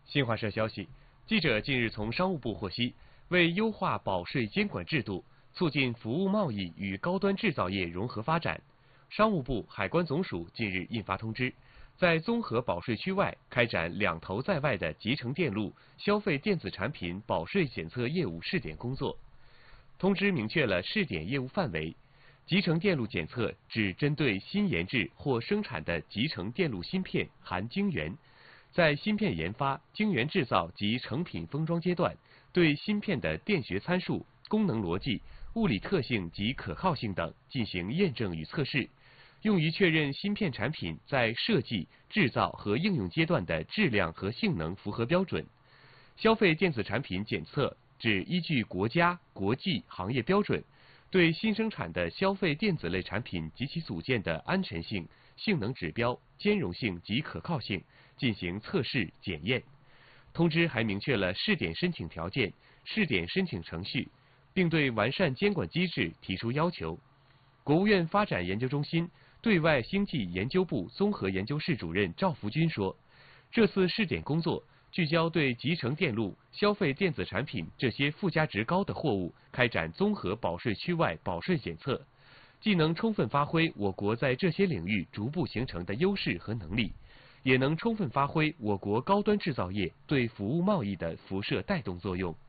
新华社消息，记者近日从商务部获悉，为优化保税监管制度，促进服务贸易与高端制造业融合发展，商务部、海关总署近日印发通知，在综合保税区外开展两头在外的集成电路消费电子产品保税检测业务试点工作。通知明确了试点业务范围，集成电路检测指针对新研制或生产的集成电路芯片含晶圆，在芯片研发、晶圆制造及成品封装阶段，对芯片的电学参数、功能逻辑、物理特性及可靠性等进行验证与测试，用于确认芯片产品在设计、制造和应用阶段的质量和性能符合标准。消费电子产品检测指依据国家、国际、行业标准，对新生产的消费电子类产品及其组件的安全性、性能指标、兼容性及可靠性进行测试检验。通知还明确了试点申请条件、试点申请程序，并对完善监管机制提出要求。国务院发展研究中心对外经济研究部综合研究室主任赵福军说，这次试点工作聚焦对集成电路、消费电子产品这些附加值高的货物开展综合保税区外保税检测，既能充分发挥我国在这些领域逐步形成的优势和能力，也能充分发挥我国高端制造业对服务贸易的辐射带动作用。